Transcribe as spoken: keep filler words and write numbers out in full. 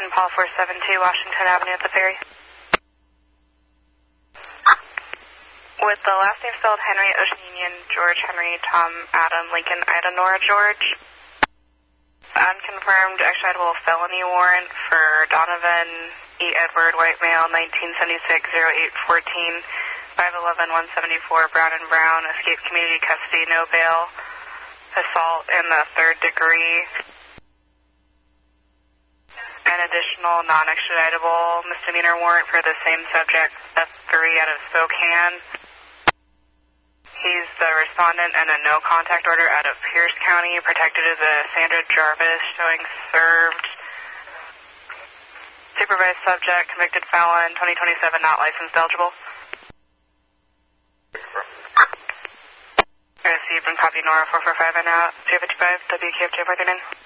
Houston, Paul four seven two, Washington Avenue at the ferry. With the last name spelled Henry, Ocean Union, George, Henry, Tom, Adam, Lincoln, Ida, Nora, George. Unconfirmed extraditable felony warrant for Donovan E. Edward, white male, nineteen seventy-six, oh eight fourteen, five eleven, one seventy-four, Brown and Brown, escaped community custody, no bail, assault in the third degree. An additional non-extraditable misdemeanor warrant for the same subject, F three out of Spokane. He's the respondent and a no-contact order out of Pierce County, protected as a Sandra Jarvis, showing served. Supervised subject, convicted felon, twenty twenty-seven, not licensed eligible. Received and copy Nora four four five and out, two fifty-five, W K F two four three nine.